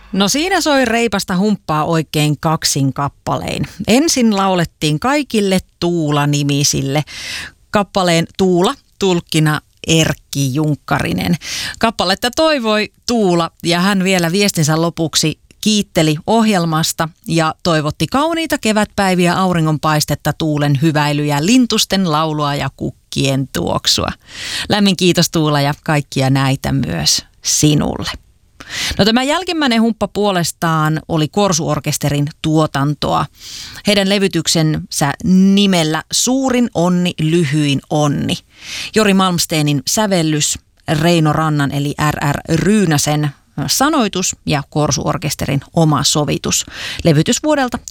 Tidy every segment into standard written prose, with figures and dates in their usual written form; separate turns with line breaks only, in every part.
No siinä soi reipasta humppaa oikein kaksin kappalein. Ensin laulettiin kaikille Tuula-nimisille. Kappaleen Tuula tulkkina Erkki Junkkarinen. Kappaletta toivoi Tuula ja hän vielä viestinsä lopuksi kiitteli ohjelmasta ja toivotti kauniita kevätpäiviä, auringonpaistetta, tuulen hyväilyjä, lintusten laulua ja kukkien tuoksua. Lämmin kiitos Tuula ja kaikkia näitä myös sinulle. No tämä jälkimmäinen humppa puolestaan oli Korsuorkesterin tuotantoa. Heidän levytyksensä nimellä Suurin onni, lyhyin onni. Jori Malmsteenin sävellys, Reino Rannan eli R.R. Ryynäsen sanoitus ja Korsuorkesterin oma sovitus. Levytys vuodelta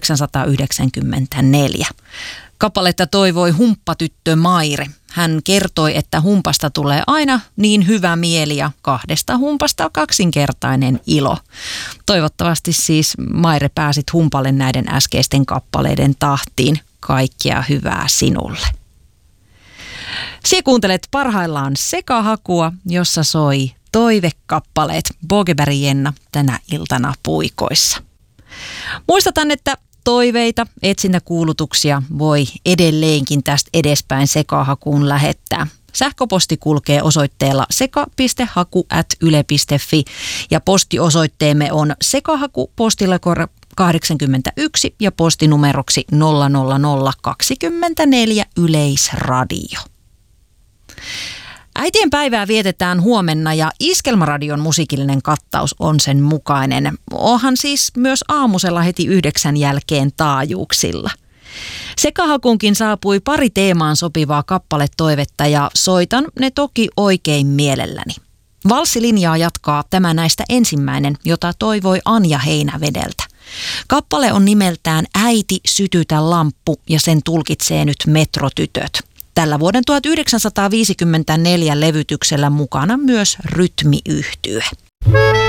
1994. Kappaletta toivoi humppatyttö Maire. Hän kertoi, että humpasta tulee aina niin hyvä mieli ja kahdesta humpasta kaksinkertainen ilo. Toivottavasti siis Maire pääsit humpalle näiden äskeisten kappaleiden tahtiin. Kaikkea hyvää sinulle. Sinä kuuntelet parhaillaan Sekahakua, jossa soi toivekappaleet Bogeberg Jenna tänä iltana puikoissa. Muistutan, että toiveita, etsintäkuulutuksia voi edelleenkin tästä edespäin Sekahakuun lähettää. Sähköposti kulkee osoitteella seka.haku@yle.fi ja postiosoitteemme on Sekahaku postilla 81 ja postinumeroksi 00024 Yleisradio. Äitien päivää vietetään huomenna ja Iskelmäradion musiikillinen kattaus on sen mukainen. Onhan siis myös aamusella heti 9 jälkeen taajuuksilla. Sekahakunkin saapui pari teemaan sopivaa kappaletoivetta ja soitan ne toki oikein mielelläni. Valssilinjaa jatkaa tämä näistä ensimmäinen, jota toivoi Anja Heinävedeltä. Kappale on nimeltään Äiti sytytä lamppu ja sen tulkitsee nyt Metrotytöt. Tällä vuoden 1954 levytyksellä mukana myös rytmiyhtye.